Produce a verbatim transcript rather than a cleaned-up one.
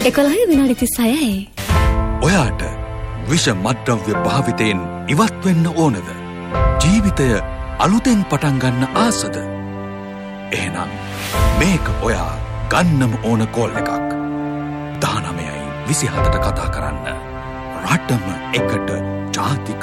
එකොළහයි විනාඩි තිස්හයයි. ඔයාට විෂ මද්‍රව්‍ය භාවිතයෙන් ඉවත් වෙන්න ඕනද? ජීවිතය අලුතෙන් පටන් ගන්න ආසද? එහෙනම් මේක ඔයා ගන්නම ඕන කෝල් එකක්. දහනවයයි විසිහතට කතා කරන්න. රටම එකට ජාතික